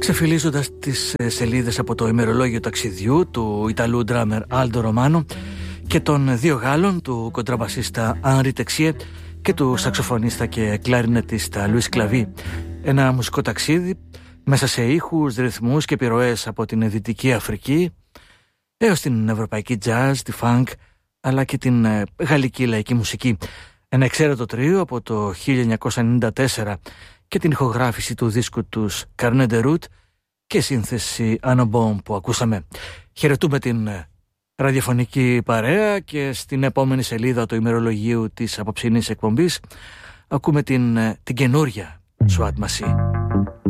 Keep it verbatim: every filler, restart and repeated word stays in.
Ξεφυλίζοντας τις σελίδες από το ημερολόγιο ταξιδιού του Ιταλού ντράμερ Άλντο Ρωμάνο και των δύο Γάλλων, του κοντραμπασίστα Ανρί Τεξιέ και του σαξοφωνίστα και κλαρινετίστα Λουίς Κλαβί. Ένα μουσικό ταξίδι μέσα σε ήχους, ρυθμούς και επιρροές από την Δυτική Αφρική έως την ευρωπαϊκή jazz, τη funk αλλά και την γαλλική λαϊκή μουσική. Ένα εξαίρετο τρίο από το χίλια εννιακόσια ενενήντα τέσσερα και την ηχογράφηση του δίσκου τους Carnet de Route και σύνθεση Anobom που ακούσαμε. Χαιρετούμε την ραδιοφωνική παρέα και στην επόμενη σελίδα του ημερολογίου της απόψινής εκπομπής ακούμε την, την καινούρια Σουάτ Μασί.